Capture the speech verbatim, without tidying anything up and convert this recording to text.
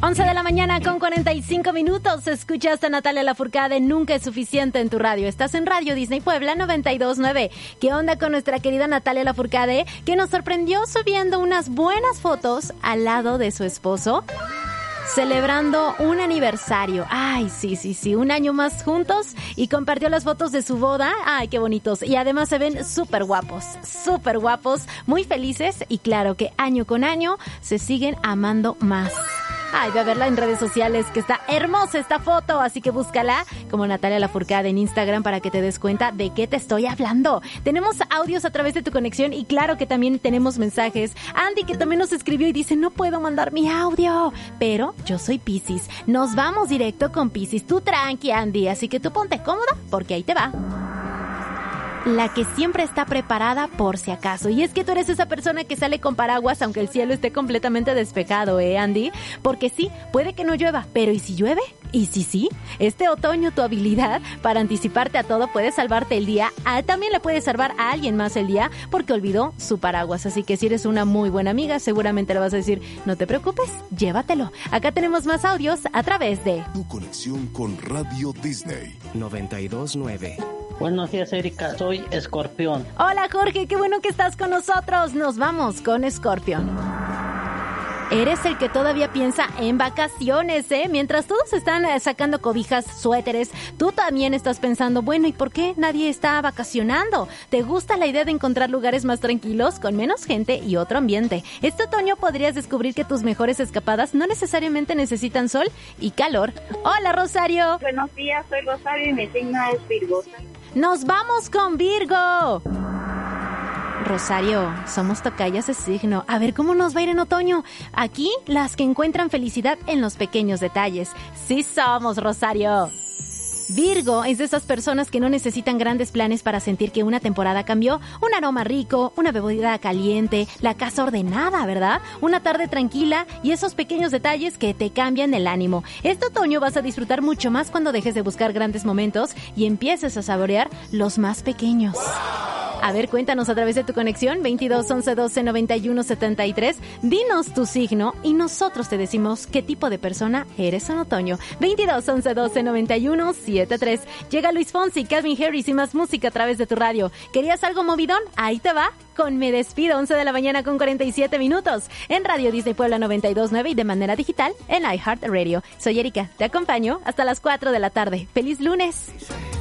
once de la mañana con cuarenta y cinco minutos. Escuchas a Natalia Lafourcade, Nunca es suficiente en tu radio. Estás en Radio Disney Puebla noventa y dos punto nueve. ¿Qué onda con nuestra querida Natalia Lafourcade, que nos sorprendió subiendo unas buenas fotos al lado de su esposo, celebrando un aniversario? Ay, sí, sí, sí, un año más juntos, y compartió las fotos de su boda. Ay, qué bonitos. Y además se ven súper guapos, súper guapos, muy felices, y claro que año con año se siguen amando más. Ay, ve a verla en redes sociales, que está hermosa esta foto, así que búscala como Natalia Lafourcade en Instagram para que te des cuenta de qué te estoy hablando. Tenemos audios a través de tu conexión y claro que también tenemos mensajes. Andy, que también nos escribió y dice, no puedo mandar mi audio, pero yo soy Piscis. Nos vamos directo con Piscis. Tú tranqui, Andy, así que tú ponte cómoda porque ahí te va. La que siempre está preparada por si acaso. Y es que tú eres esa persona que sale con paraguas aunque el cielo esté completamente despejado, ¿eh, Andy? Porque sí, puede que no llueva, pero ¿y si llueve? ¿Y si sí? Este otoño tu habilidad para anticiparte a todo puede salvarte el día. Ah, también le puede salvar a alguien más el día porque olvidó su paraguas. Así que si eres una muy buena amiga, seguramente le vas a decir, no te preocupes, llévatelo. Acá tenemos más audios a través de Tu conexión con Radio Disney noventa y dos punto nueve. Buenos días, Erika. Soy Escorpión. Hola, Jorge. Qué bueno que estás con nosotros. Nos vamos con Escorpión. Eres el que todavía piensa en vacaciones, ¿eh? Mientras todos están sacando cobijas, suéteres, tú también estás pensando, bueno, ¿y por qué nadie está vacacionando? ¿Te gusta la idea de encontrar lugares más tranquilos, con menos gente y otro ambiente? Este otoño podrías descubrir que tus mejores escapadas no necesariamente necesitan sol y calor. Hola, Rosario. Buenos días, soy Rosario y mi signo es Virgo. ¡Nos vamos con Virgo! Rosario, somos tocayas de signo. A ver cómo nos va a ir en otoño. Aquí, las que encuentran felicidad en los pequeños detalles. Sí somos, Rosario. Virgo es de esas personas que no necesitan grandes planes para sentir que una temporada cambió. Un aroma rico, una bebida caliente, la casa ordenada, ¿verdad? Una tarde tranquila y esos pequeños detalles que te cambian el ánimo. Este otoño vas a disfrutar mucho más cuando dejes de buscar grandes momentos y empieces a saborear los más pequeños. A ver, cuéntanos a través de tu conexión veintidós once doce noventa y uno setenta y tres. Dinos tu signo y nosotros te decimos qué tipo de persona eres en otoño. veintidós once doce noventa y uno setenta y tres. Llega Luis Fonsi, Calvin Harris y más música a través de tu radio. ¿Querías algo movidón? Ahí te va con Me Despido, once de la mañana con cuarenta y siete minutos. En Radio Disney Puebla noventa y dos punto nueve y de manera digital en iHeartRadio. Soy Erika, te acompaño hasta las cuatro de la tarde. ¡Feliz lunes!